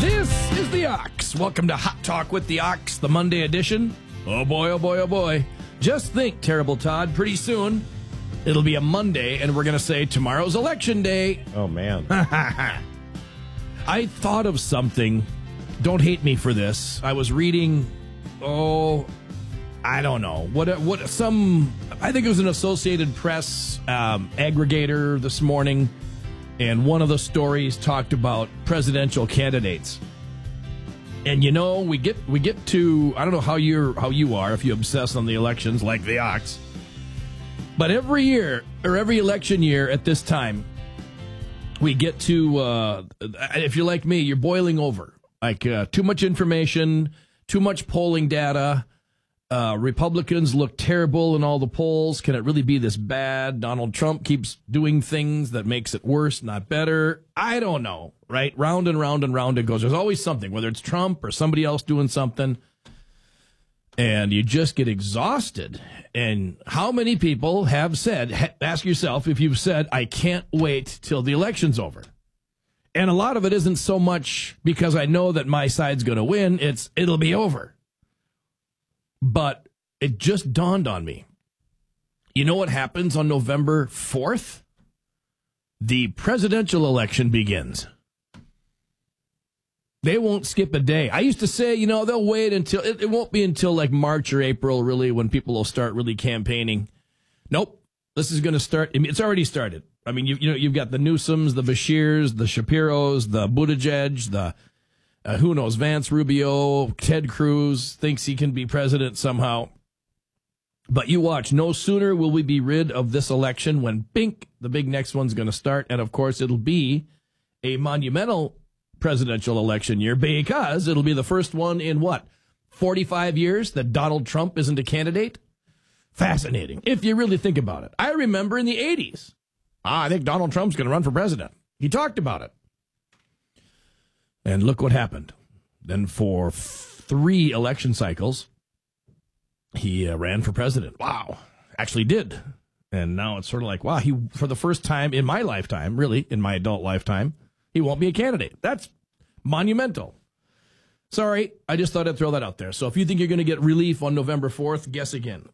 This is the Ox. Welcome to Hot Talk with the Ox, the Monday edition. Oh boy, oh boy, oh boy. Just think, Terrible Todd, pretty soon it'll be a Monday and we're going to say tomorrow's election day. Oh, man. I thought of something. Don't hate me for this. I was reading, I don't know. I think it was an Associated Press aggregator this morning, and one of the stories talked about presidential candidates. And we get to, I don't know how you are if you obsess on the elections like the Ox. But every year or every election year at this time, we get to if you're like me, you're boiling over. Like too much information, too much polling data. Republicans look terrible in all the polls. Can it really be this bad? Donald Trump keeps doing things that makes it worse, not better. I don't know, right? Round and round and round it goes. There's always something, whether it's Trump or somebody else doing something. And you just get exhausted. And how many people have said, ask yourself if you've said, I can't wait till the election's over. And a lot of it isn't so much because I know that my side's going to win. It'll be over. But it just dawned on me. You know what happens on November 4th? The presidential election begins. They won't skip a day. I used to say, they'll wait until, it won't be until like March or April, really, when people will start really campaigning. Nope. This is going to start. It's already started. I mean, you've got the Newsoms, the Bashirs, the Shapiros, the Buttigieg, the who knows, Vance Rubio, Ted Cruz thinks he can be president somehow. But you watch, no sooner will we be rid of this election when, bink, the big next one's going to start. And, of course, it'll be a monumental presidential election year because it'll be the first one in, 45 years that Donald Trump isn't a candidate? Fascinating, if you really think about it. I remember in the 80s, I think Donald Trump's going to run for president. He talked about it. And look what happened. Then for 3 election cycles, he ran for president. Wow. Actually did. And now it's sort of like, wow, he, for the first time in my lifetime, really, in my adult lifetime, he won't be a candidate. That's monumental. Sorry, I just thought I'd throw that out there. So if you think you're going to get relief on November 4th, guess again.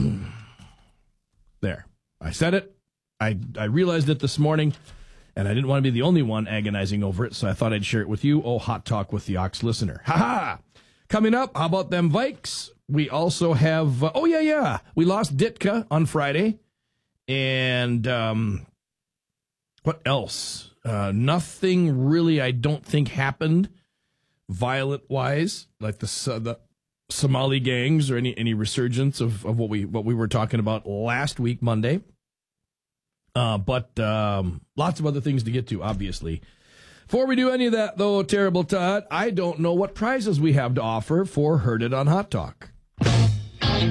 There. I said it. I realized it this morning. And I didn't want to be the only one agonizing over it, so I thought I'd share it with you. Oh, Hot Talk with the Ox listener. Ha-ha! Coming up, how about them Vikes? We also have, we lost Ditka on Friday. And what else? Nothing really, I don't think, happened violent-wise, like the Somali gangs or any resurgence of what we were talking about last week, Monday. But lots of other things to get to, obviously. Before we do any of that, though, Terrible Todd, I don't know what prizes we have to offer for Heard It on Hot Talk. Do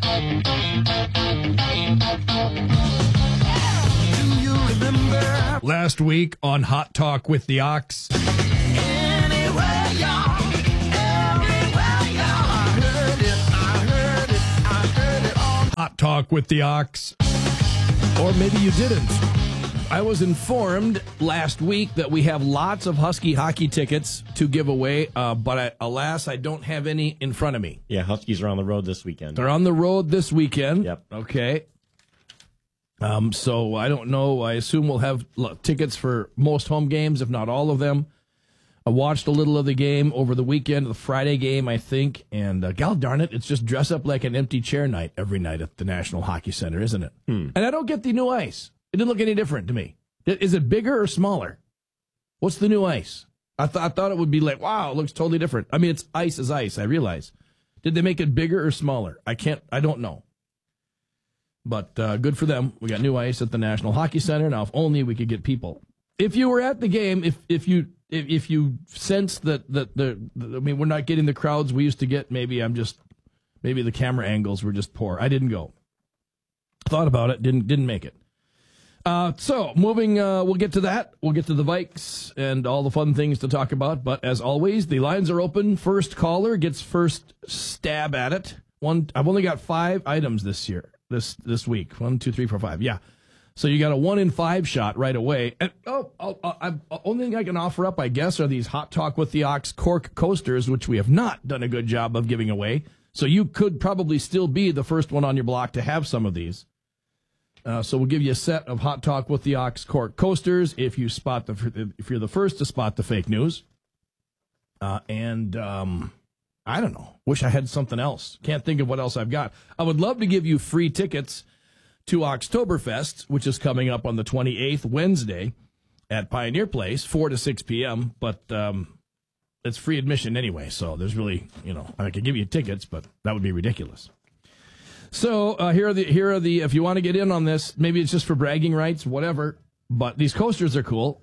you remember last week on Hot Talk with the Ox? Anywhere, y'all. Everywhere, y'all. I heard it on Hot Talk with the Ox. Or maybe you didn't. I was informed last week that we have lots of Husky hockey tickets to give away, but alas, I don't have any in front of me. Yeah, Huskies are on the road this weekend. They're on the road this weekend. Yep. Okay. So I don't know. I assume we'll have tickets for most home games, if not all of them. I watched a little of the game over the weekend, the Friday game, I think, and gal darn it, it's just dress up like an empty chair night every night at the National Hockey Center, isn't it? And I don't get the new ice. It didn't look any different to me. Is it bigger or smaller? What's the new ice? I thought it would be like, wow, it looks totally different. I mean, it's ice is ice, I realize. Did they make it bigger or smaller? I don't know. But good for them. We got new ice at the National Hockey Center. Now, if only we could get people. If you were at the game, if you sense that we're not getting the crowds we used to get, maybe the camera angles were just poor. I didn't go. Thought about it, didn't make it. So moving, we'll get to that. We'll get to the Vikes and all the fun things to talk about. But as always, the lines are open. First caller gets first stab at it. I've only got 5 items this week. 1, 2, 3, 4, 5. Yeah. So you got a 1 in 5 shot right away. And only thing I can offer up, I guess, are these Hot Talk with the Ox cork coasters, which we have not done a good job of giving away. So you could probably still be the first one on your block to have some of these. So we'll give you a set of Hot Talk with the Ox cork coasters if you're the first to spot the fake news. I don't know. Wish I had something else. Can't think of what else I've got. I would love to give you free tickets to Oktoberfest, which is coming up on the 28th, Wednesday, at Pioneer Place, 4 to 6 p.m., but it's free admission anyway, so there's really, I could give you tickets, but that would be ridiculous. So here are the, if you want to get in on this, maybe it's just for bragging rights, whatever, but these coasters are cool,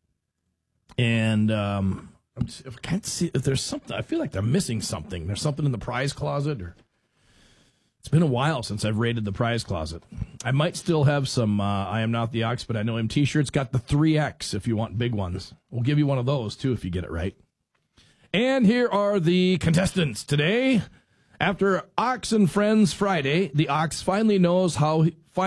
and I can't see if there's something, I feel like they're missing something. There's something in the prize closet, or it's been a while since I've raided the prize closet. I might still have some I Am Not the Ox, but I Know Him t-shirts. Got the 3X if you want big ones. We'll give you one of those, too, if you get it right. And here are the contestants today. After Ox and Friends Friday, the Ox finally knows how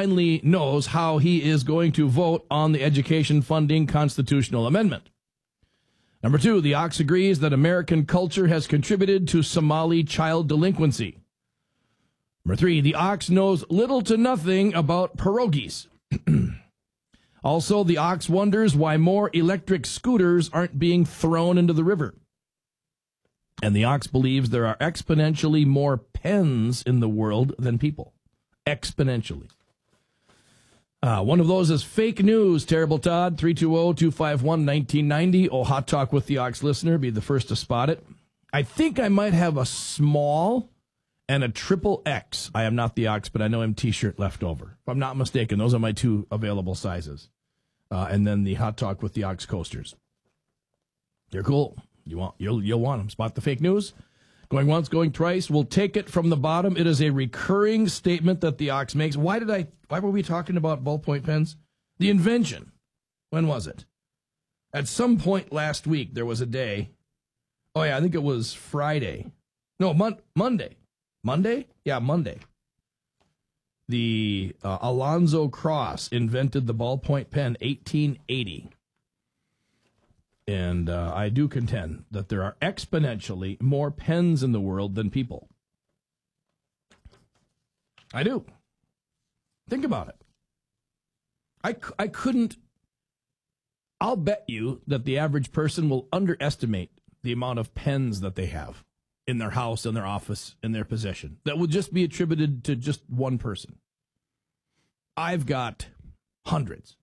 he is going to vote on the education funding constitutional amendment. Number 2, the Ox agrees that American culture has contributed to Somali child delinquency. Number 3, the Ox knows little to nothing about pierogies. Also, the Ox wonders why more electric scooters aren't being thrown into the river. And the Ox believes there are exponentially more pens in the world than people. Exponentially. One of those is fake news. Terrible Todd, 320-251-1990. Oh, Hot Talk with the Ox listener. Be the first to spot it. I think I might have a small and a triple X. I Am Not the Ox, but I Know Him t-shirt left over. If I'm not mistaken, those are my 2 available sizes. And then the Hot Talk with the Ox coasters. They're cool. You'll want them. Spot the fake news. Going once, going twice. We'll take it from the bottom. It is a recurring statement that the Ox makes. Why were we talking about ballpoint pens? The invention. When was it? At some point last week, there was a day. Oh, yeah, I think it was Friday. No, Monday. Monday? Yeah, Monday. The Alonzo Cross invented the ballpoint pen, 1880. And I do contend that there are exponentially more pens in the world than people. I do. Think about it. I couldn't. I'll bet you that the average person will underestimate the amount of pens that they have in their house, in their office, in their possession. That will just be attributed to just one person. I've got hundreds.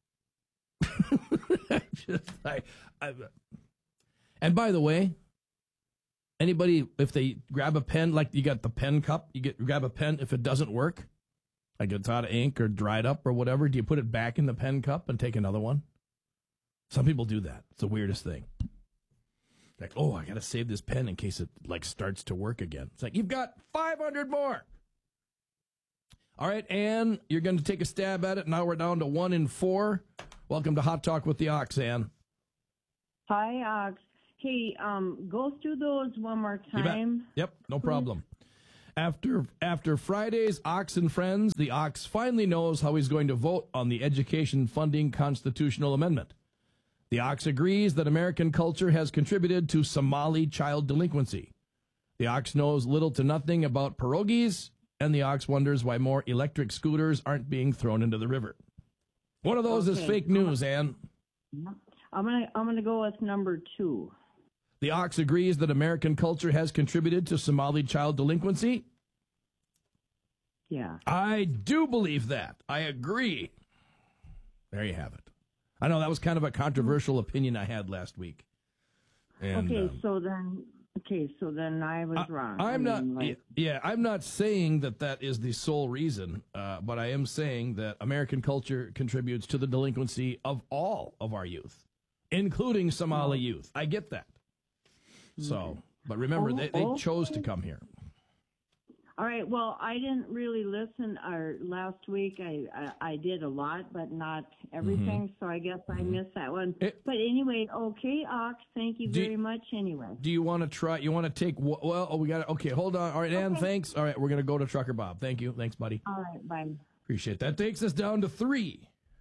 And by the way, anybody, if they grab a pen, like you got the pen cup, grab a pen, if it doesn't work, like it's out of ink or dried up or whatever, do you put it back in the pen cup and take another one? Some people do that. It's the weirdest thing. Like, oh, I got to save this pen in case it starts to work again. It's like, you've got 500 more. All right, Ann, you're going to take a stab at it. Now we're down to 1 in 4. Welcome to Hot Talk with the Ox, Ann. Hi, Ox. Hey, go through those one more time. Yep, no problem. After Friday's Ox and Friends, the Ox finally knows how he's going to vote on the education funding constitutional amendment. The Ox agrees that American culture has contributed to Somali child delinquency. The Ox knows little to nothing about pierogies, and the Ox wonders why more electric scooters aren't being thrown into the river. One of those is fake news, Ann. I'm gonna go with number 2. The Ox agrees that American culture has contributed to Somali child delinquency. Yeah. I do believe that. I agree. There you have it. I know that was kind of a controversial opinion I had last week. And, so then I was wrong. I'm not saying that is the sole reason, but I am saying that American culture contributes to the delinquency of all of our youth, including Somali youth. I get that. So, but remember, they chose to come here. All right. Well, I didn't really listen. Last week I did a lot, but not everything. So I guess I missed that one. But anyway, okay, Ox. Thank you very much. Anyway, do you want to try? You want to take? Well, we got it. Okay, hold on. All right, Ann. Thanks. All right, we're gonna go to Trucker Bob. Thank you. Thanks, buddy. All right. Bye. Appreciate that. Takes us down to 3.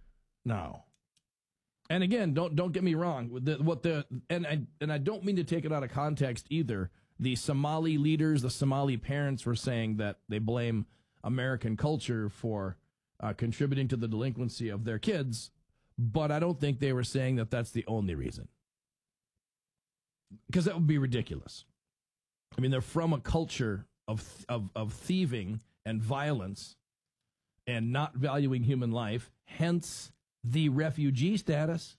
No. And again, don't get me wrong. And I don't mean to take it out of context either. The Somali leaders, the Somali parents were saying that they blame American culture for contributing to the delinquency of their kids, but I don't think they were saying that that's the only reason. Because that would be ridiculous. I mean, they're from a culture of thieving and violence and not valuing human life, hence the refugee status,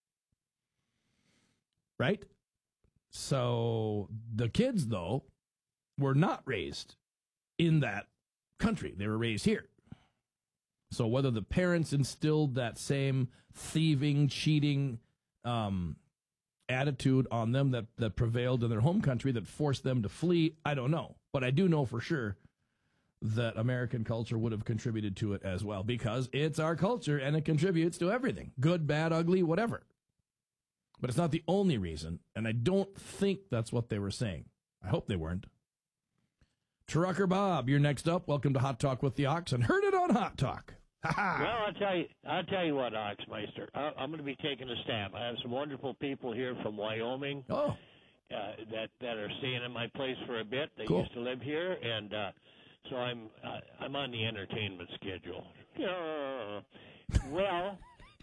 right? So the kids, though, were not raised in that country. They were raised here. So whether the parents instilled that same thieving, cheating attitude on them that prevailed in their home country that forced them to flee, I don't know. But I do know for sure that American culture would have contributed to it as well, because it's our culture and it contributes to everything, good, bad, ugly, whatever. But it's not the only reason, and I don't think that's what they were saying. I hope they weren't. Trucker Bob, you're next up. Welcome to Hot Talk with the Ox, and heard it on Hot Talk. Well, I'll tell you what, Oxmeister. I'm going to be taking a stab. I have some wonderful people here from Wyoming that are staying in my place for a bit. They used to live here, and so I'm on the entertainment schedule. Well,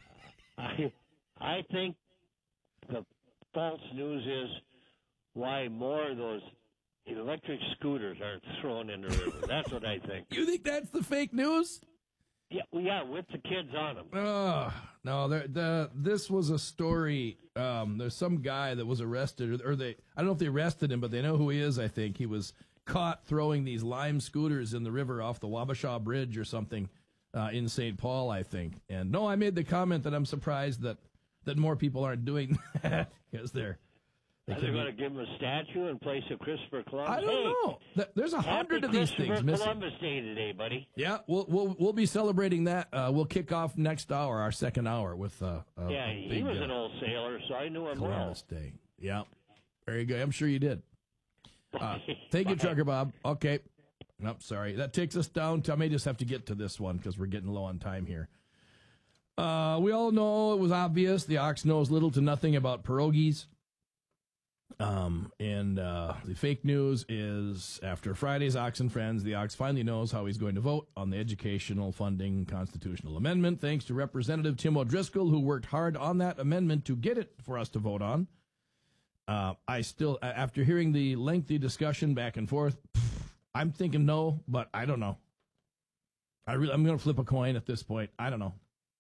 I think the false news is why more of those electric scooters aren't thrown in the river. That's what I think. You think that's the fake news? Yeah, with the kids on them. No, this was a story. There's some guy that was arrested, I don't know if they arrested him, but they know who he is, I think. He was caught throwing these lime scooters in the river off the Wabasha Bridge or something in St. Paul, I think. And no, I made the comment that I'm surprised that more people aren't doing that because they're going to give him a statue in place of Christopher Columbus. I don't know. There's 100 of these things missing. Columbus Day today, buddy. Yeah, we'll be celebrating that. We'll kick off next hour, our second hour, with he was an old sailor, so I knew him well. Columbus Day. Yeah, very good. I'm sure you did. Thank you, Trucker Bob. Okay. Nope, sorry. That takes us down to, I may just have to get to this one because we're getting low on time here. We all know it was obvious. The Ox knows little to nothing about pierogies. And the fake news is after Friday's Ox and Friends, the Ox finally knows how he's going to vote on the educational funding constitutional amendment, thanks to Representative Tim O'Driscoll, who worked hard on that amendment to get it for us to vote on. I still, after hearing the lengthy discussion back and forth, I'm thinking no, but I don't know. I'm going to flip a coin at this point. I don't know.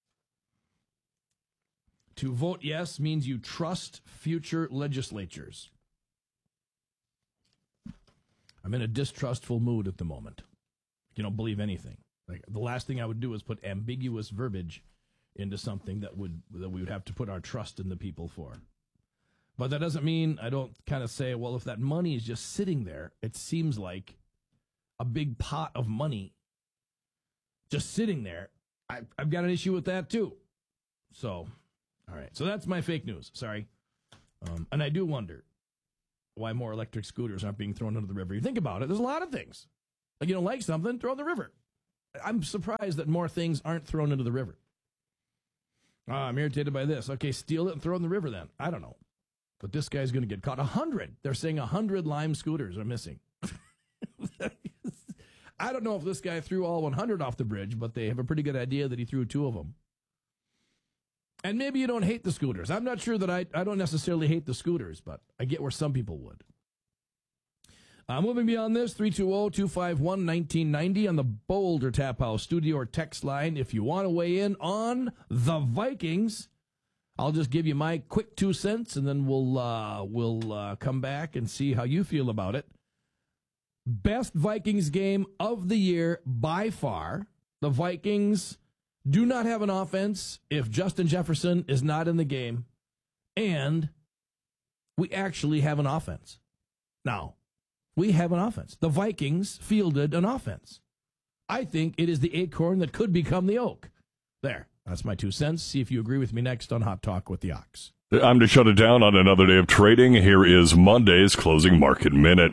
To vote yes means you trust future legislatures. I'm in a distrustful mood at the moment. You don't believe anything. Like, the last thing I would do is put ambiguous verbiage into something that we would have to put our trust in the people for. But that doesn't mean I don't kind of say, well, if that money is just sitting there, it seems like a big pot of money just sitting there. I've got an issue with that too. So, all right. So that's my fake news. Sorry. And I do wonder why more electric scooters aren't being thrown into the river. You think about it. There's a lot of things. Like, you don't like something, throw it in the river. I'm surprised that more things aren't thrown into the river. I'm irritated by this. Okay, steal it and throw it in the river then. I don't know. But this guy's going to get caught. 100. They're saying 100 lime scooters are missing. I don't know if this guy threw all 100 off the bridge, but they have a pretty good idea that he threw 2 of them. And maybe you don't hate the scooters. I'm not sure that I don't necessarily hate the scooters, but I get where some people would. Moving beyond this, 320-251-1990 on the Boulder Tap House studio or text line. If you want to weigh in on the Vikings, I'll just give you my quick 2 cents, and then we'll come back and see how you feel about it. Best Vikings game of the year by far. The Vikings do not have an offense if Justin Jefferson is not in the game, and we actually have an offense. Now, we have an offense. The Vikings fielded an offense. I think it is the acorn that could become the oak. There. That's my 2 cents. See if you agree with me next on Hot Talk with the Ox. I'm to shut it down on another day of trading. Here is Monday's closing market minute.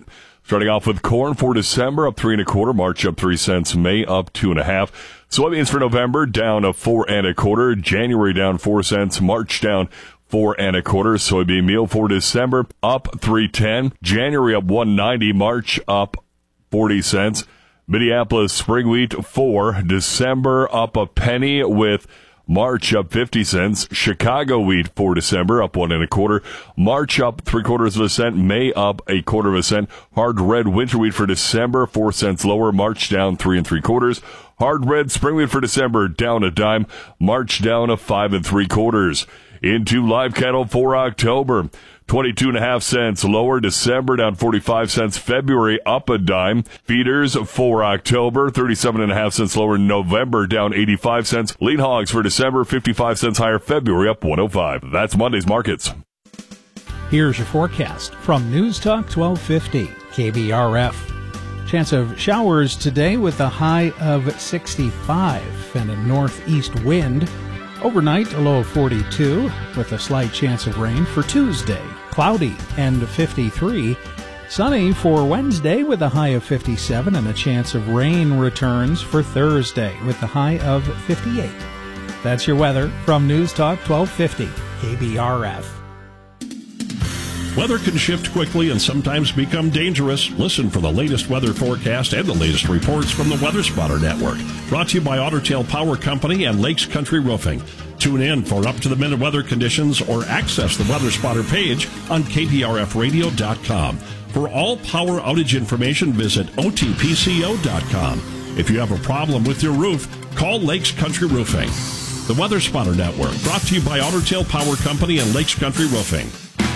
Starting off with corn for December, up 3 1/4. March up 3 cents. May up 2 1/2. Soybeans for November down 4 1/4. January down 4 cents. March down 4 1/4. Soybean meal for December up 3.10. January up 1.90. March up 40 cents. Minneapolis spring wheat for December up a penny with March up 50 cents. Chicago wheat for December up 1 1/4. March up 3/4 cent. May up 1/4 cent. Hard red winter wheat for December 4 cents lower. March down 3 3/4. Hard red spring wheat for December down a dime. March down 5 3/4. Into live cattle for October. 22.5 cents lower. December down 45 cents. February up a dime. Feeders for October 37.5 cents lower. November down 85 cents. Lean hogs for December 55 cents higher. February up 105. That's Monday's markets. Here's your forecast from News Talk 1250 KBRF. Chance of showers today with a high of 65 and a northeast wind. Overnight, a low of 42 with a slight chance of rain for Tuesday. Cloudy and 53. Sunny for Wednesday with a high of 57 and a chance of rain returns for Thursday with a high of 58. That's your weather from News Talk 1250 KBRF. Weather can shift quickly and sometimes become dangerous. Listen for the latest weather forecast and the latest reports from the Weather Spotter Network. Brought to you by Otter Tail Power Company and Lakes Country Roofing. Tune in for up-to-the-minute weather conditions or access the Weather Spotter page on KPRFradio.com. For all power outage information, visit OTPCO.com. If you have a problem with your roof, call Lakes Country Roofing. The Weather Spotter Network, brought to you by Otter Tail Power Company and Lakes Country Roofing.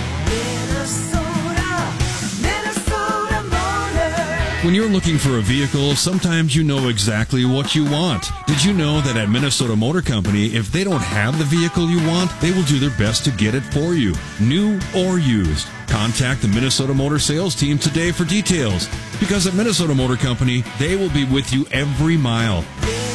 When you're looking for a vehicle, sometimes you know exactly what you want. Did you know that at Minnesota Motor Company, if they don't have the vehicle you want, they will do their best to get it for you, new or used? Contact the Minnesota Motor sales team today for details, because at Minnesota Motor Company, they will be with you every mile.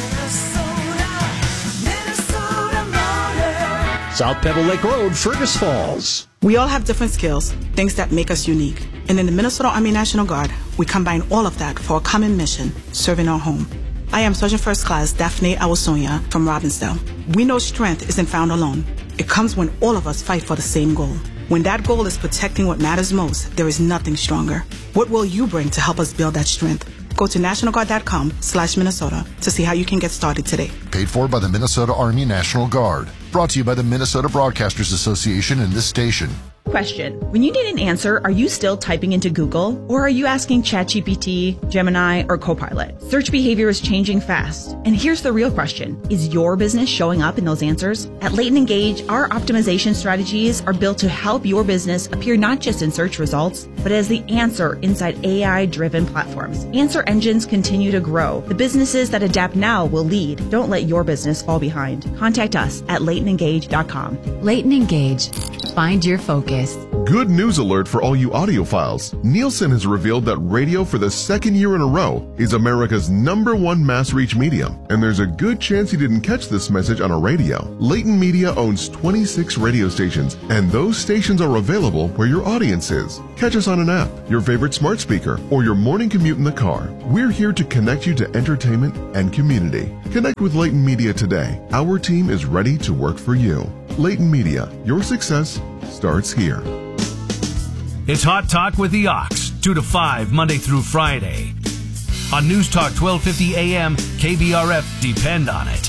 South Pebble Lake Road, Fergus Falls. We all have different skills, things that make us unique. And in the Minnesota Army National Guard, we combine all of that for a common mission, serving our home. I am Sergeant First Class Daphne Awasonia from Robbinsdale. We know strength isn't found alone. It comes when all of us fight for the same goal. When that goal is protecting what matters most, there is nothing stronger. What will you bring to help us build that strength? Go to nationalguard.com/Minnesota to see how you can get started today. Paid for by the Minnesota Army National Guard. Brought to you by the Minnesota Broadcasters Association and this station. Question. When you need an answer, are you still typing into Google? Or are you asking ChatGPT, Gemini, or Copilot? Search behavior is changing fast. And here's the real question. Is your business showing up in those answers? At Leighton Engage, our optimization strategies are built to help your business appear not just in search results, but as the answer inside AI-driven platforms. Answer engines continue to grow. The businesses that adapt now will lead. Don't let your business fall behind. Contact us at LeightonEngage.com. Leighton Engage. Find your focus. Good news alert for all you audiophiles. Nielsen has revealed that radio for the second year in a row is America's #1 mass reach medium. And there's a good chance you didn't catch this message on a radio. Leighton Media owns 26 radio stations, and those stations are available where your audience is. Catch us on an app, your favorite smart speaker, or your morning commute in the car. We're here to connect you to entertainment and community. Connect with Leighton Media today. Our team is ready to work for you. Leighton Media, your success starts here. It's Hot Talk with the Ox, 2 to 5, Monday through Friday. On News Talk 1250 AM, KBRF, depend on it.